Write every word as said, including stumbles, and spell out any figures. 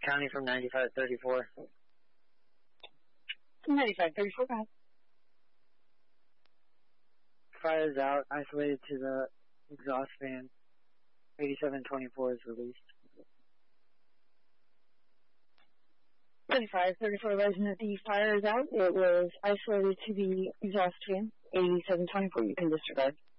County from ninety-five thirty-four. ninety-five thirty-four, go ahead. Fire is out, isolated to the exhaust fan. eighty-seven twenty-four is released. thirty-five thirty-four, resident, the fire is out. It was isolated to the exhaust fan. eighty-seven twenty-four, you can disregard.